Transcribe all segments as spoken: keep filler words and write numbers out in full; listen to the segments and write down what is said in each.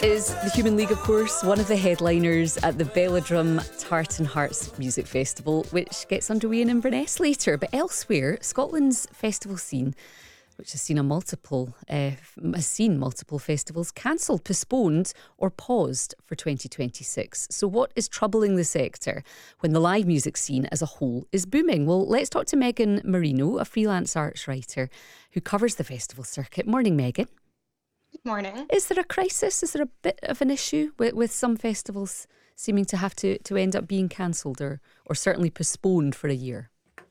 Is the Human League, of course, one of the headliners at the Belladrum Tartan Hearts Music Festival, which gets underway in Inverness later. But elsewhere, Scotland's festival scene, which has seen a multiple uh, has seen multiple festivals cancelled, postponed, or paused for twenty twenty-six. So, what is troubling the sector when the live music scene as a whole is booming? Well, let's talk to Megan Marino, a freelance arts writer who covers the festival circuit. Morning, Megan. Good morning. Is there a crisis? Is there a bit of an issue with, with some festivals seeming to have to, to end up being cancelled or, or certainly postponed for a year?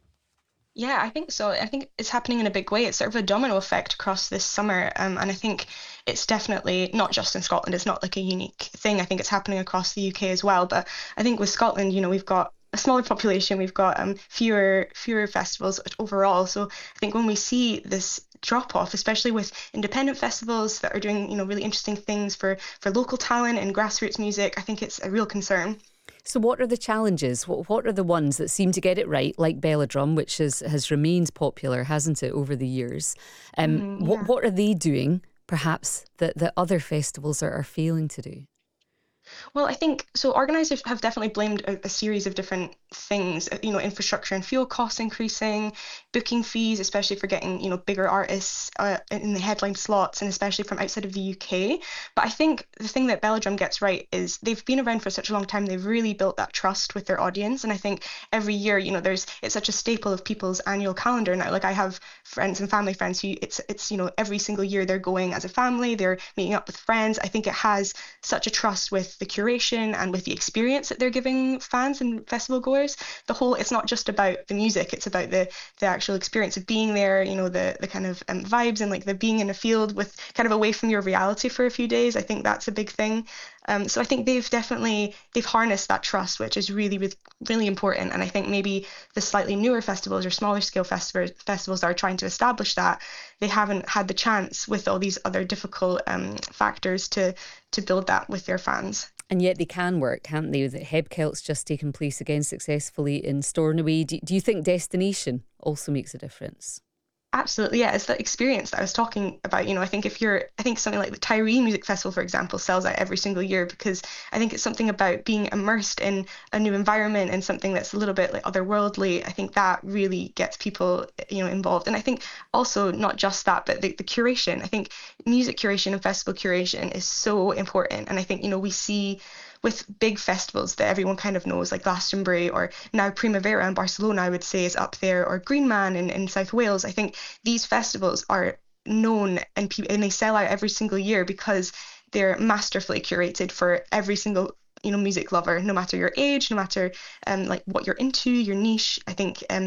Yeah, I think so. I think it's happening in a big way. It's sort of a domino effect across this summer. Um, and I think it's definitely not just in Scotland. It's not like a unique thing. I think it's happening across the U K as well. But I think with Scotland, you know, we've got a smaller population. We've got um, fewer fewer festivals overall. So I think when we see this drop off, especially with independent festivals that are doing, you know, really interesting things for, for local talent and grassroots music, I think it's a real concern. So what are the challenges? What what are the ones that seem to get it right, like Belladrum, which has, has remained popular, hasn't it, over the years? Um, Mm-hmm, what yeah. what are they doing, perhaps, that, that other festivals are, are failing to do? Well, I think so. Organisers have definitely blamed a, a series of different things, uh, you know, infrastructure and fuel costs increasing, booking fees, especially for getting, you know, bigger artists uh, in the headline slots, and especially from outside of the U K. But I think the thing that Belladrum gets right is they've been around for such a long time. They've really built that trust with their audience, and I think every year, you know, there's it's such a staple of people's annual calendar now. Like I have friends and family friends who it's it's you know every single year they're going as a family, they're meeting up with friends. I think it has such a trust with the curation and with the experience that they're giving fans and festival goers. The whole, it's not just about the music, it's about the the actual experience of being there, you know, the the kind of um, vibes and like the being in a field with kind of away from your reality for a few days. I think that's a big thing. Um, so I think they've definitely, they've harnessed that trust, which is really, really, really important. And I think maybe the slightly newer festivals or smaller scale festivals, festivals that are trying to establish that, they haven't had the chance with all these other difficult um, factors to to build that with their fans. And yet they can work, can't they? That Hebkelt's just taken place again successfully in Stornoway. Do, do you think destination also makes a difference? Absolutely, yeah. It's the experience that I was talking about. You know, I think if you're, I think something like the Tyree Music Festival, for example, sells out every single year because I think it's something about being immersed in a new environment and something that's a little bit like otherworldly. I think that really gets people, you know, involved. And I think also not just that, but the, the curation. I think music curation and festival curation is so important. And I think, you know, we see with big festivals that everyone kind of knows, like Glastonbury or now Primavera in Barcelona, I would say is up there, or Green Man in, in South Wales. I think these festivals are known and, pe- and they sell out every single year because they're masterfully curated for every single you know music lover, no matter your age, no matter um like what you're into, your niche. I think um